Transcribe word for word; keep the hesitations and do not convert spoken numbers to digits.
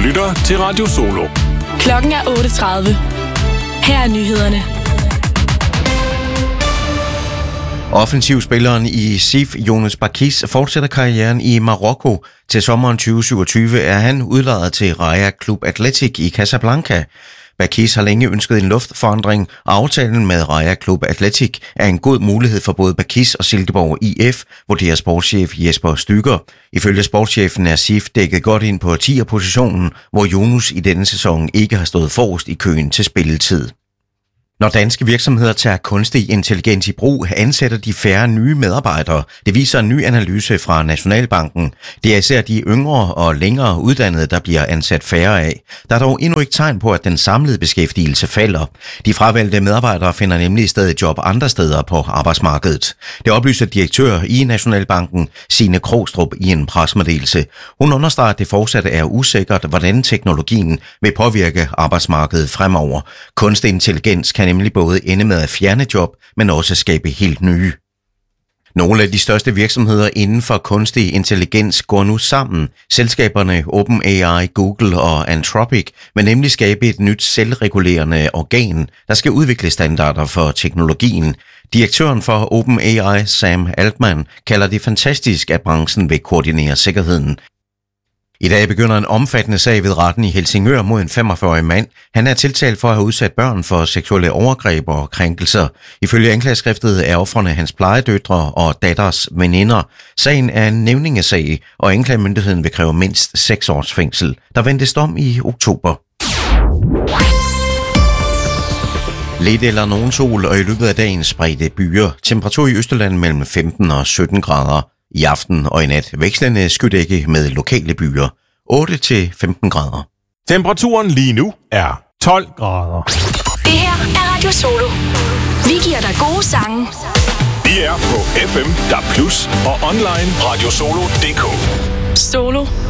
lytter til Radio Solo. Klokken er otte tredive. Her er nyhederne. Offensivspilleren i S I F, Younes Barkis, fortsætter karrieren i Marokko. Til sommeren tyve syvogtyve er han udlejet til Raja Club Athletic i Casablanca. Barkis har længe ønsket en luftforandring, og aftalen med Raja Club Athletic er en god mulighed for både Barkis og Silkeborg I F, vurderer sportschef Jesper Stygger. Ifølge sportschefen er S I F dækket godt ind på tier-positionen, hvor Younes i denne sæson ikke har stået forrest i køen til spilletid. Når danske virksomheder tager kunstig intelligens i brug, ansætter de færre nye medarbejdere. Det viser en ny analyse fra Nationalbanken. Det er især de yngre og længere uddannede, der bliver ansat færre af. Der er dog endnu ikke tegn på, at den samlede beskæftigelse falder. De fravalgte medarbejdere finder nemlig i stedet job andre steder på arbejdsmarkedet. Det oplyser direktør i Nationalbanken, Signe Krogstrup, i en pressemeddelelse. Hun understreger, at det fortsat er usikkert, hvordan teknologien vil påvirke arbejdsmarkedet fremover. Kunstig intelligens kan nemlig både ende med at fjerne job, men også skabe helt nye. Nogle af de største virksomheder inden for kunstig intelligens går nu sammen. Selskaberne OpenAI, Google og Anthropic vil nemlig skabe et nyt selvregulerende organ, der skal udvikle standarder for teknologien. Direktøren for OpenAI, Sam Altman, kalder det fantastisk, at branchen vil koordinere sikkerheden. I dag begynder en omfattende sag ved retten i Helsingør mod en femogfyrre-årig mand. Han er tiltalt for at have udsat børn for seksuelle overgreb og krænkelser. Ifølge anklageskriftet er ofrene hans plejedøtre og datters veninder. Sagen er en nævningesag, og anklagemyndigheden vil kræve mindst seks års fængsel. Der ventes dom i oktober. Lidt eller nogen sol, og i løbet af dagen spredte byer. Temperatur i Østjylland mellem femten og sytten grader. I aften og i nat vekslende skydække med lokale byer. otte til femten grader. Temperaturen lige nu er tolv grader. Det her er Radio Solo. Vi giver dig gode sange. Vi er på F M, D A B plus og online radiosolo punktum d k. Solo